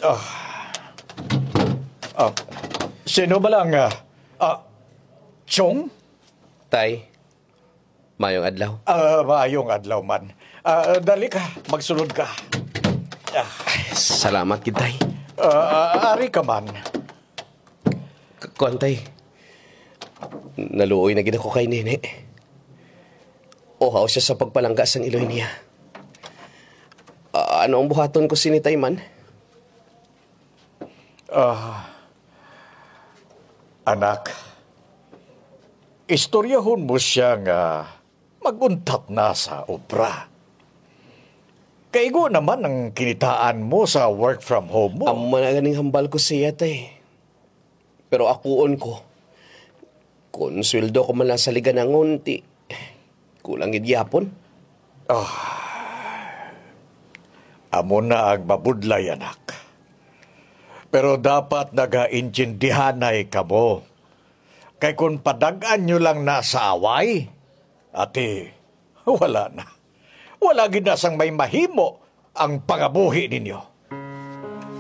Ah, sino ba lang? Chong? Tay, mayong adlaw. Maayong adlaw man. Dali ka, magsunod ka. Salamat gid tay. Ari ka man. Kuan tay. Naluoy na gid ako kay nene. Ohaw siya sa pagpalangga sang iloy niya. Ano ang buhaton ko sinitay man? Anak, istoryahon mo siya nga maguntat na sa obra. Kaigo naman ang kinitaan mo sa work from home mo. Amo na ganing hambal ko siya tay. Pero akuon ko. Kung sweldo ko man lang sa liganangon, ti kulang gid gyapon. Amo na ang mabudlay, anak. Pero dapat nagaintindihanay ka mo. Kay kung padagaan nyo lang na sa away, ati, wala na. Wala ginasang may mahimo ang pangabuhi ninyo.